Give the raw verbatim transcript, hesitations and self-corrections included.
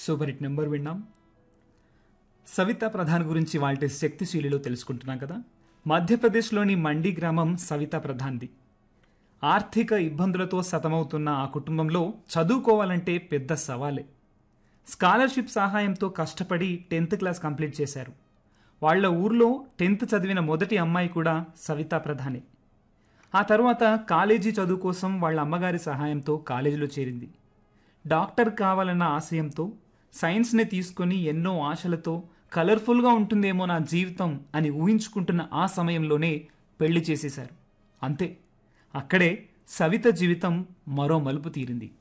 Super hit number విన్నాం. సవితా ప్రధాన్ గురించి వాళ్ళ శక్తిశీలిలో తెలుసుకుంటున్నాం కదా. మధ్యప్రదేశ్లోని మండి గ్రామం సవితా ప్రధాన్ది. ఆర్థిక ఇబ్బందులతో సతమవుతున్న ఆ కుటుంబంలో చదువుకోవాలంటే పెద్ద సవాలే. స్కాలర్షిప్ సహాయంతో కష్టపడి టెన్త్ క్లాస్ కంప్లీట్ చేశారు. వాళ్ల ఊర్లో టెన్త్ చదివిన మొదటి అమ్మాయి కూడా సవితా ప్రధానే. ఆ తర్వాత కాలేజీ చదువు కోసం వాళ్ళ అమ్మగారి సహాయంతో కాలేజీలో చేరింది. డాక్టర్ కావాలన్న ఆశయంతో సైన్స్ని తీసుకుని ఎన్నో ఆశలతో కలర్ఫుల్గా ఉంటుందేమో నా జీవితం అని ఊహించుకుంటున్న ఆ సమయంలోనే పెళ్లి చేసేశారు. అంతే, అక్కడే సవిత జీవితం మరో మలుపు తీరింది.